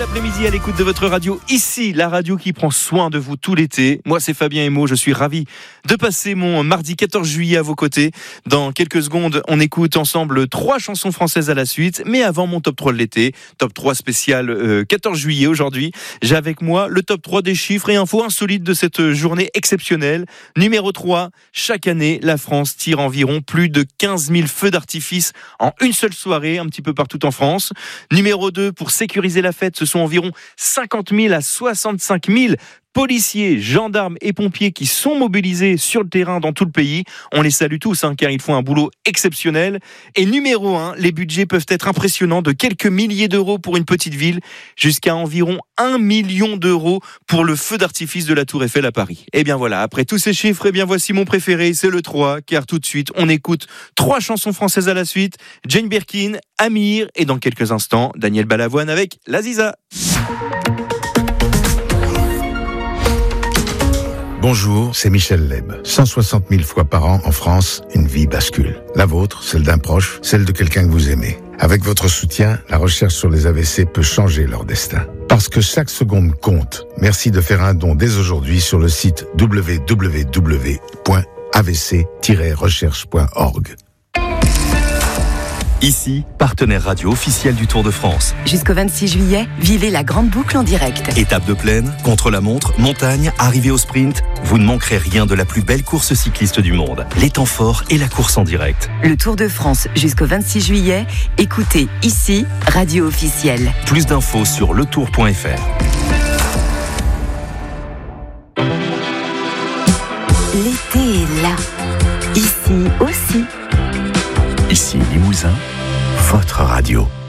L'après-midi à l'écoute de votre radio, ici, la radio qui prend soin de vous tout l'été. Moi, c'est Fabien Emo, je suis ravi de passer mon mardi 14 juillet à vos côtés. Dans quelques secondes, on écoute ensemble 3 chansons françaises à la suite. Mais avant mon top 3 de l'été, top 3 spécial 14 juillet aujourd'hui, j'ai avec moi le top 3 des chiffres et infos insolites de cette journée exceptionnelle. Numéro 3, chaque année, la France tire environ plus de 15 000 feux d'artifice en une seule soirée, un petit peu partout en France. Numéro 2, pour sécuriser la fête, ce sont environ 50 000 à 65 000 policiers, gendarmes et pompiers qui sont mobilisés sur le terrain dans tout le pays. On les salue tous, car ils font un boulot exceptionnel. Et numéro 1, les budgets peuvent être impressionnants, de quelques milliers d'euros pour une petite ville jusqu'à environ 1 million d'euros pour le feu d'artifice de la Tour Eiffel à Paris. Et bien voilà, après tous ces chiffres, et bien voici mon préféré, c'est le 3, car tout de suite, on écoute 3 chansons françaises à la suite. Jane Birkin, Amir et dans quelques instants, Daniel Balavoine avec La Ziza. Bonjour, c'est Michel Leb. 160 000 fois par an en France, une vie bascule. La vôtre, celle d'un proche, celle de quelqu'un que vous aimez. Avec votre soutien, la recherche sur les AVC peut changer leur destin. Parce que chaque seconde compte, merci de faire un don dès aujourd'hui sur le site www.avc-recherche.org. Ici, partenaire radio officiel du Tour de France. Jusqu'au 26 juillet, vivez la grande boucle en direct. Étape de plaine, contre-la-montre, montagne, arrivée au sprint, vous ne manquerez rien de la plus belle course cycliste du monde. Les temps forts et la course en direct. Le Tour de France jusqu'au 26 juillet, écoutez ici, radio officielle. Plus d'infos sur letour.fr. L'été est là. Ici aussi. Ici Limousin, votre radio.